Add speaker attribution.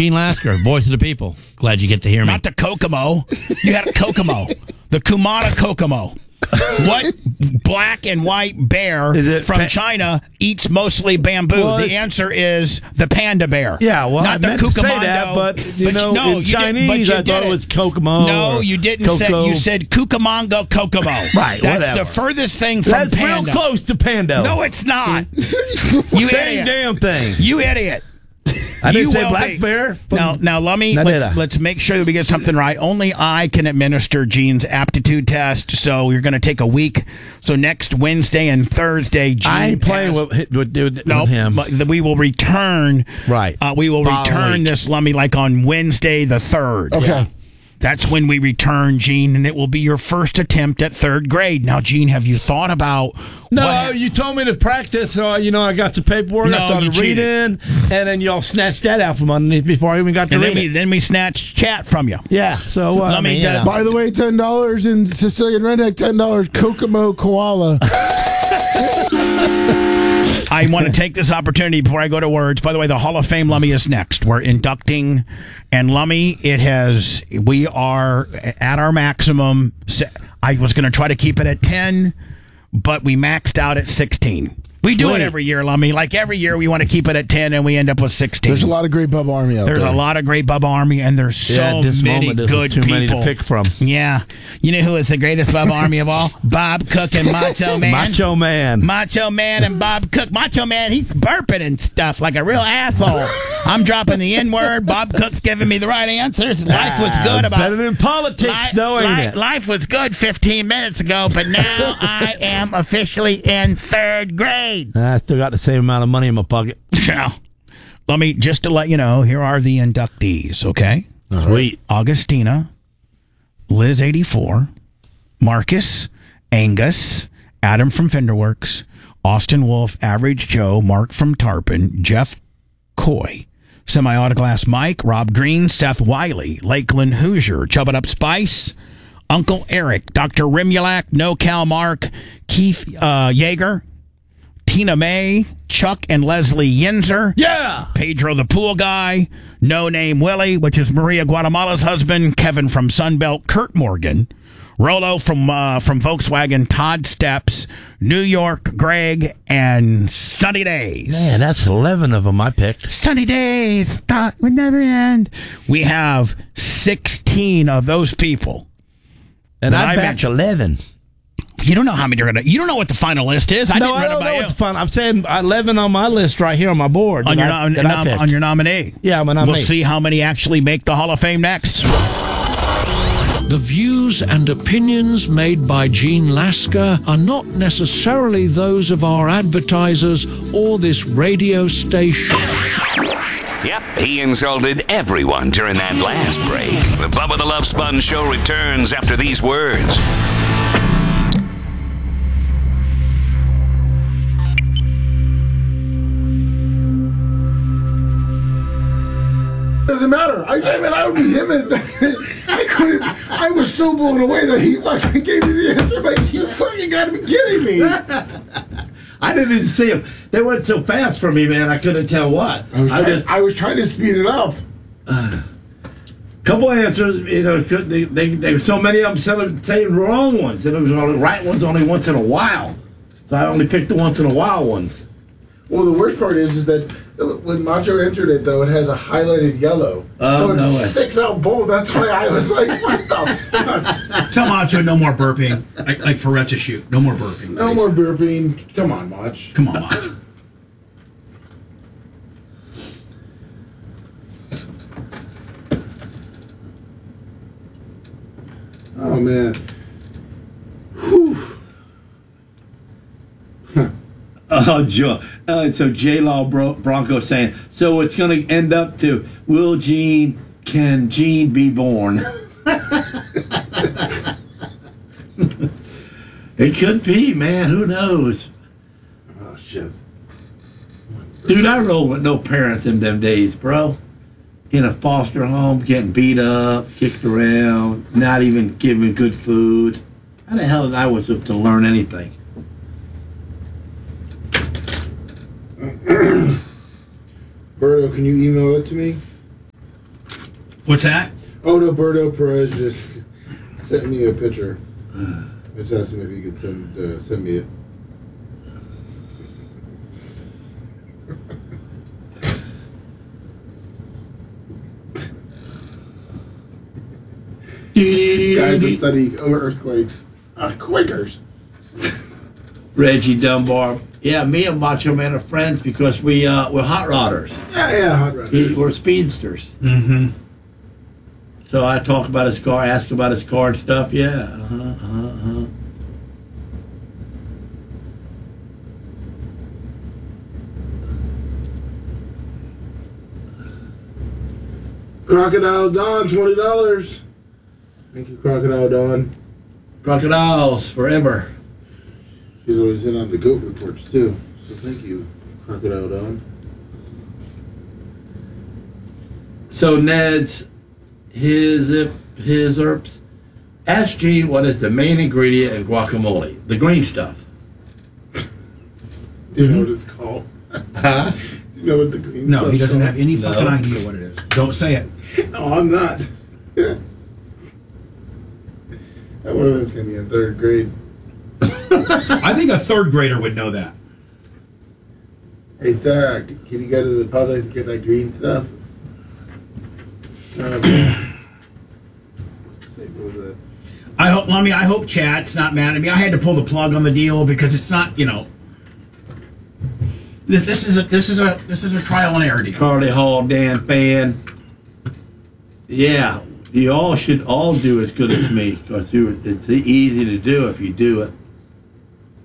Speaker 1: Gene Lasker, voice of the people. Glad you get to hear me.
Speaker 2: Not the Kokomo. You had a Kokomo. The Kumada Kokomo. What black and white bear from China eats mostly bamboo?
Speaker 3: Well,
Speaker 2: the answer is the panda bear.
Speaker 3: Yeah, well,
Speaker 2: not
Speaker 3: I
Speaker 2: the
Speaker 3: meant to say
Speaker 2: Cucamondo,
Speaker 3: that, but in
Speaker 2: you
Speaker 3: Chinese, I thought it was Kokomo.
Speaker 2: No, you didn't say. You said Cucamonga Kokomo.
Speaker 3: Right,
Speaker 2: that's
Speaker 3: whatever.
Speaker 2: the furthest thing from
Speaker 3: That's
Speaker 2: panda.
Speaker 3: real close to panda.
Speaker 2: No, it's not. You
Speaker 3: Same
Speaker 2: idiot.
Speaker 3: damn thing.
Speaker 2: You idiot.
Speaker 3: I didn't
Speaker 2: You
Speaker 3: say
Speaker 2: will
Speaker 3: black
Speaker 2: be.
Speaker 3: bear.
Speaker 2: Now let's make sure that we get something right. Only I can administer Gene's aptitude test, so you're going to take a week. So next Wednesday and Thursday, Gene
Speaker 3: I ain't playing with him.
Speaker 2: We will return.
Speaker 3: Right.
Speaker 2: We will
Speaker 3: Following
Speaker 2: return
Speaker 3: week.
Speaker 2: this Lummy like on Wednesday the 3rd.
Speaker 4: Okay.
Speaker 2: Yeah. That's when we return, Gene, and it will be your first attempt at 3rd grade. Now, Gene, have you thought about...
Speaker 3: No, you told me to practice, so, I got the paperwork,
Speaker 2: No,
Speaker 3: I started
Speaker 2: you
Speaker 3: reading, and then y'all snatched that out from underneath before I even got to
Speaker 2: and
Speaker 3: read it.
Speaker 2: then we snatched chat from you.
Speaker 3: Yeah, so...
Speaker 4: By the way, $10 in Sicilian Redneck, $10 Kokomo Koala.
Speaker 2: I want to take this opportunity before I go to words. By the way, the Hall of Fame Lummy is next. We're inducting, and Lummy, we are at our maximum. I was going to try to keep it at 10, but we maxed out at 16. We do it every year, Lummy. Like every year, we want to keep it at 10, and we end up with 16.
Speaker 4: There's a lot of great Bubba Army out there.
Speaker 2: There's a lot of great Bubba Army, and there's so many good
Speaker 3: too
Speaker 2: people.
Speaker 3: many to pick from.
Speaker 2: Yeah. You know who is the greatest Bubba Army of all? Bob Cook and Macho Man.
Speaker 3: Macho Man.
Speaker 2: Macho Man and Bob Cook. Macho Man, he's burping and stuff like a real asshole. I'm dropping the N-word. Bob Cook's giving me the right answers. Life was good about...
Speaker 3: Better than politics, though, ain't it?
Speaker 2: Life was good 15 minutes ago, but now I am officially in 3rd grade.
Speaker 3: I still got the same amount of money in my pocket.
Speaker 2: Now, just to let you know, here are the inductees, okay?
Speaker 3: Sweet.
Speaker 2: Augustina, Liz 84, Marcus, Angus, Adam from Fenderworks, Austin Wolf, Average Joe, Mark from Tarpon, Jeff Coy, Semi-Autoglass Mike, Rob Green, Seth Wiley, Lakeland Hoosier, Chub It Up Spice, Uncle Eric, Dr. Rimulak, No Cal Mark, Keith Yeager, Tina May, Chuck and Leslie Yinzer.
Speaker 3: Yeah!
Speaker 2: Pedro the Pool Guy, No Name Willie, which is Maria Guatemala's husband, Kevin from Sunbelt, Kurt Morgan, Rolo from Volkswagen, Todd Steps, New York, Greg, and Sunny Days.
Speaker 3: Man, that's 11 of them I picked.
Speaker 2: Sunny Days, thought would never end. We have 16 of those people.
Speaker 3: And I backed 11.
Speaker 2: You don't know how many you're going to... You don't know what the final list is. I didn't run it by you.
Speaker 3: What the final... I'm saying 11 on my list right here on my board.
Speaker 2: On your nominee.
Speaker 3: Yeah, I'm a nominee.
Speaker 2: We'll see how many actually make the Hall of Fame next.
Speaker 5: The views and opinions made by Gene Lasker are not necessarily those of our advertisers or this radio station.
Speaker 6: Yep, he insulted everyone during that last break. The Bubba the Love Sponge Show returns after these words.
Speaker 4: Doesn't matter. I don't need him. I couldn't. I was so blown away that he fucking gave me the answer. But you fucking got to be kidding me.
Speaker 3: I didn't even see him. They went so fast for me, man. I couldn't tell what.
Speaker 4: I was trying to speed it up.
Speaker 3: Couple answers, there were so many of them saying wrong ones, and it was only right ones only once in a while. So I only picked the once in a while ones.
Speaker 4: Well, the worst part is that when Macho entered it, though, it has a highlighted yellow. So it sticks out both. That's why I was like, what the fuck?
Speaker 2: Tell Macho no more burping. Like Ferretti shoot. No more burping.
Speaker 4: No more burping. Come on, Mach.
Speaker 2: Come on, Mach.
Speaker 4: Oh, man. Whew.
Speaker 3: Oh, Joe. So J-Law Bronco saying, so it's going to end up to, can Gene be born? It could be, man. Who knows?
Speaker 4: Oh, shit.
Speaker 3: Dude, I rolled with no parents in them days, bro. In a foster home, getting beat up, kicked around, not even given good food. How the hell did I was to learn anything?
Speaker 4: Berto, can you email it to me?
Speaker 2: What's that?
Speaker 4: Odoberto Perez just sent me a picture. I just asked him if he could send me it. Guys that study earthquakes. Quakers.
Speaker 3: Reggie Dunbar. Yeah, me and Macho Man are friends because we're hot rodders.
Speaker 4: Yeah, hot rodders.
Speaker 3: We're speedsters.
Speaker 2: Mm-hmm.
Speaker 3: So I talk about his car, ask about his car and stuff. Yeah.
Speaker 4: Crocodile Don, $20. Thank you, Crocodile Don.
Speaker 3: Crocodiles forever.
Speaker 4: She's always in on the goat reports too. So thank you, Crocodile Don.
Speaker 3: So Ned's his herbs. Ask Gene what is the main ingredient in guacamole. The green stuff.
Speaker 4: Do you know what it's called?
Speaker 3: Huh?
Speaker 4: Do you know what the green
Speaker 2: No,
Speaker 4: stuff's
Speaker 2: he doesn't
Speaker 4: called?
Speaker 2: have any fucking idea what it is. Don't say it.
Speaker 4: No, I'm not. That one of them's gonna be in third grade.
Speaker 2: I think a third grader would know that.
Speaker 4: Hey, Thara, can you go to the public to get that green stuff? What was that?
Speaker 2: I hope Chad's not mad at me. I had to pull the plug on the deal because it's not, This is a trial and error deal.
Speaker 3: Carly Hall, Dan Fan. Yeah, you all should all do as good as me because it's easy to do if you do it.